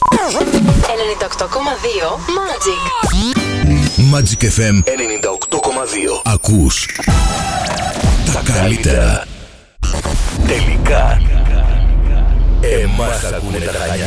Magic FM 98,2. Ακούς τα καλύτερα. Τελικά εμάς ακούνε τα χαλιά.